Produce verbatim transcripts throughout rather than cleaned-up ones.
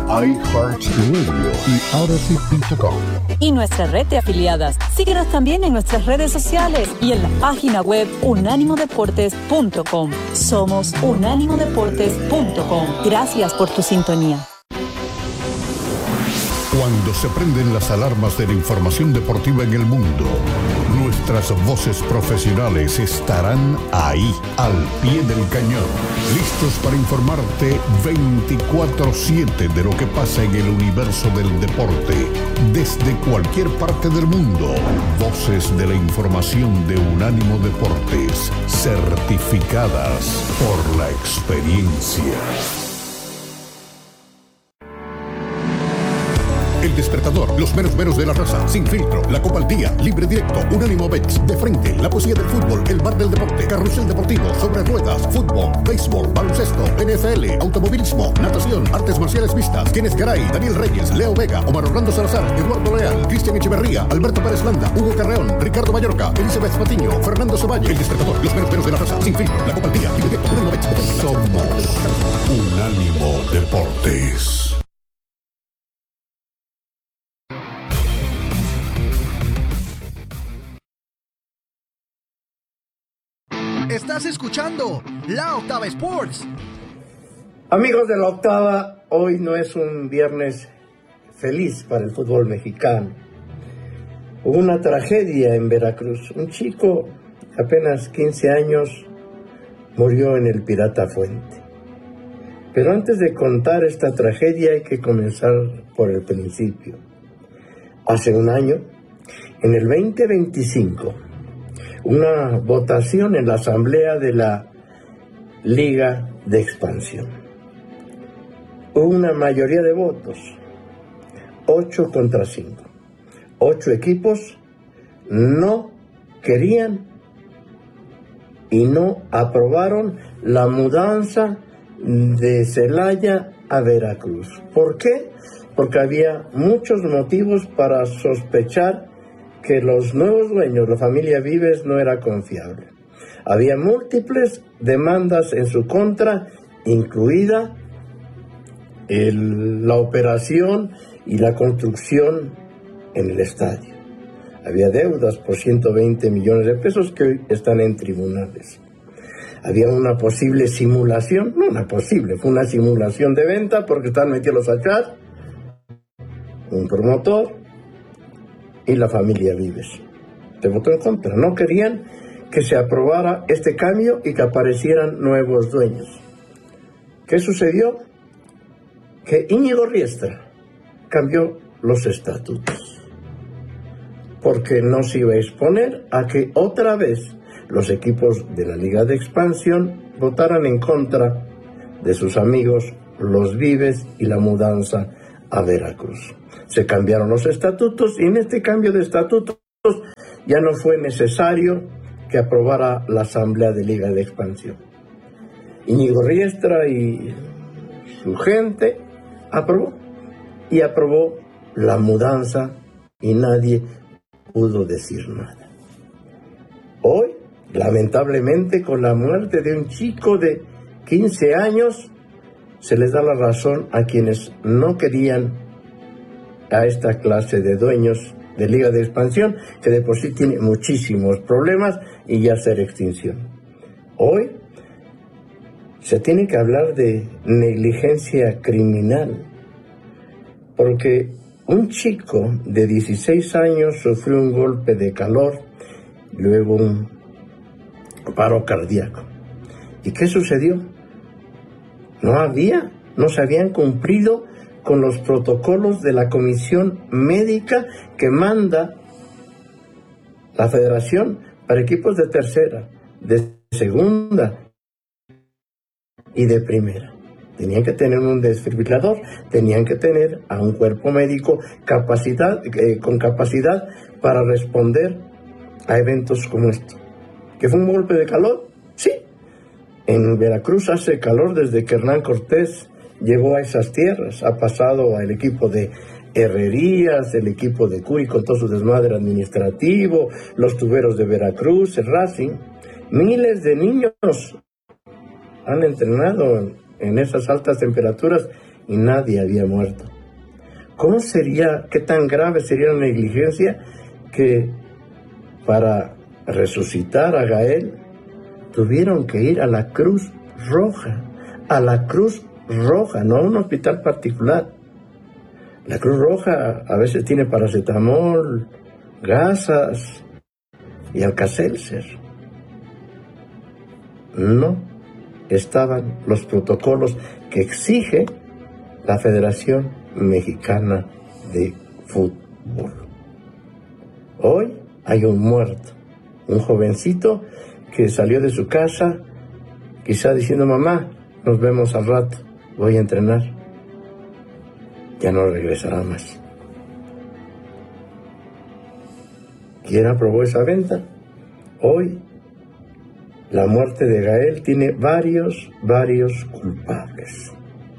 iHeartRadio y Odyssey punto com. Y nuestra red de afiliadas. Síguenos también en nuestras redes sociales y en la página web unánimo deportes punto com. Somos unánimo deportes punto com. Gracias por tu sintonía. Cuando se prenden las alarmas de la información deportiva en el mundo, nuestras voces profesionales estarán ahí, al pie del cañón, listos para informarte veinticuatro siete de lo que pasa en el universo del deporte, desde cualquier parte del mundo. Voces de la información de Unánimo Deportes, certificadas por la experiencia. El Despertador, los meros meros de la raza, Sin Filtro, La Copa al Día, Libre Directo, Unánimo Bets, De Frente, La Poesía del Fútbol, El Bar del Deporte, Carrusel Deportivo, Sobre Ruedas, Fútbol, Béisbol, Baloncesto, N F L, Automovilismo, Natación, Artes Marciales Mixtas, Kenneth Garay, Daniel Reyes, Leo Vega, Omar Orlando Salazar, Eduardo Leal, Cristian Echeverría, Alberto Pérez Landa, Hugo Carreón, Ricardo Mallorca, Elizabeth Patiño, Fernando Cevalle. El Despertador, los meros meros de la raza, Sin Filtro, La Copa al Día, Libre Directo, Unánimo Bets. Somos Unánimo Deportes. Estás escuchando La Octava Sports. Amigos de La Octava, hoy no es un viernes feliz para el fútbol mexicano. Hubo una tragedia en Veracruz. Un chico de apenas quince años murió en el Pirata Fuente. Pero antes de contar esta tragedia hay que comenzar por el principio. Hace un año, en el veinte veinticinco, una votación en la asamblea de la Liga de Expansión. Hubo una mayoría de votos, ocho contra cinco. Ocho equipos no querían y no aprobaron la mudanza de Celaya a Veracruz. ¿Por qué? Porque había muchos motivos para sospechar que los nuevos dueños, la familia Vives, no era confiable. Había múltiples demandas en su contra, incluida el, la operación y la construcción en el estadio. Había deudas por ciento veinte millones de pesos que hoy están en tribunales. Había una posible simulación, no una posible, fue una simulación de venta porque están metidos los achar, un promotor y la familia Vives. Se votó en contra. No querían que se aprobara este cambio y que aparecieran nuevos dueños. ¿Qué sucedió? Que Íñigo Riestra cambió los estatutos, porque no se iba a exponer a que otra vez los equipos de la Liga de Expansión votaran en contra de sus amigos los Vives y la mudanza a Veracruz. Se cambiaron los estatutos y en este cambio de estatutos ya no fue necesario que aprobara la Asamblea de Liga de Expansión. Íñigo Riestra y su gente aprobó y aprobó la mudanza y nadie pudo decir nada. Hoy, lamentablemente, con la muerte de un chico de quince años, se les da la razón a quienes no querían a esta clase de dueños de Liga de Expansión, que de por sí tiene muchísimos problemas y ya ser extinción. Hoy se tiene que hablar de negligencia criminal, porque un chico de dieciséis años sufrió un golpe de calor, luego un paro cardíaco. ¿Y qué sucedió? No había, no se habían cumplido con los protocolos de la comisión médica que manda la federación para equipos de tercera, de segunda y de primera. Tenían que tener un desfibrilador, tenían que tener a un cuerpo médico capacidad, eh, con capacidad para responder a eventos como este. ¿Que fue un golpe de calor? Sí. En Veracruz hace calor desde que Hernán Cortés llegó a esas tierras. Ha pasado al equipo de Herrerías, el equipo de Curi con todo su desmadre administrativo, los tuberos de Veracruz, el Racing. Miles de niños han entrenado en, en esas altas temperaturas y nadie había muerto. ¿Cómo sería, qué tan grave sería la negligencia que para resucitar a Gael tuvieron que ir a la Cruz Roja, a la Cruz Roja, no a un hospital particular? La Cruz Roja a veces tiene paracetamol, gasas y Alka-Seltzer. No estaban los protocolos que exige la Federación Mexicana de Fútbol. Hoy hay un muerto, un jovencito que salió de su casa, quizá diciendo: mamá, nos vemos al rato, voy a entrenar. Ya no regresará más. ¿Quién aprobó esa venta? Hoy la muerte de Gael tiene varios, varios culpables.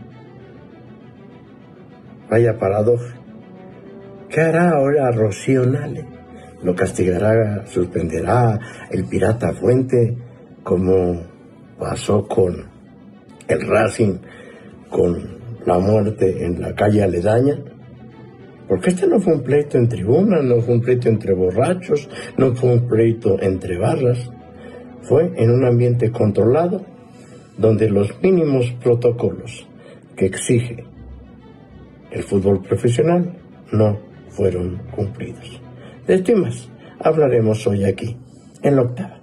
Vaya paradoja. ¿Qué hará ahora Rocío Nale? ¿Lo castigará, suspenderá el pirata Fuente, como pasó con el Racing, con la muerte en la calle aledaña? Porque este no fue un pleito en tribuna, no fue un pleito entre borrachos, no fue un pleito entre barras. Fue en un ambiente controlado, donde los mínimos protocolos que exige el fútbol profesional no fueron cumplidos. De esto y más hablaremos hoy aquí, en La Octava.